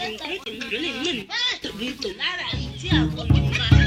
thấy tình người lên mình tự nhiên tụi nó là chứ à còn mà